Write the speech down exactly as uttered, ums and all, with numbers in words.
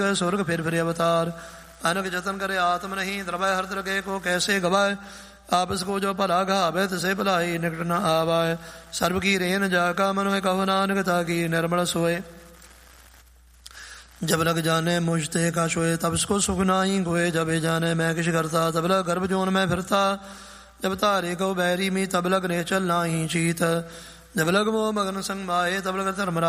स्वर्ग फिर फिर अवतार। अनक जतन करे आत्म नहीं, द्रवय हर द्रगे को कैसे गवाए। आपस को जो भला घावे तिसे भलाई, निकट न आवाए। सर्व की रेन जाका मन में कहो नानक, ताकि निर्मल सोए। जब लग जाने मुझते का सोए, तब इसको सुख नाही गोए। जब जाने मैं किस करता, तब लग गर्भ जोन में फिरता। जब तारे को बैरी मी, तब लग ने चल नाही चीत। जब लग वो मगन संग माए, तब लग धर्मरा